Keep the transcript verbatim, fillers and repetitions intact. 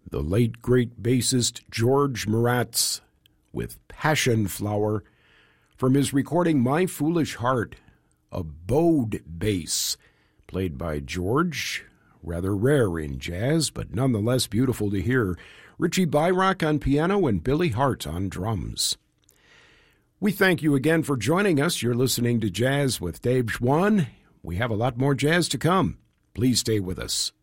the late great bassist George Moratz with Passion Flower from his recording My Foolish Heart, a bowed bass played by George, rather rare in jazz, but nonetheless beautiful to hear. Richie Byrock on piano and Billy Hart on drums. We thank you again for joining us. You're listening to Jazz with Dave Schwann. We have a lot more jazz to come. Please stay with us.